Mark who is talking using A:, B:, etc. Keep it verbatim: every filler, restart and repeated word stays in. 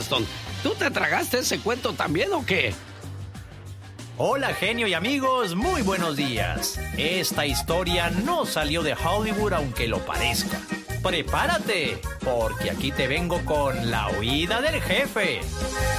A: Boston. ¿Tú te tragaste ese cuento también o qué?
B: Hola, genio y amigos, muy buenos días. Esta historia no salió de Hollywood aunque lo parezca. Prepárate, porque aquí te vengo con la huida del jefe.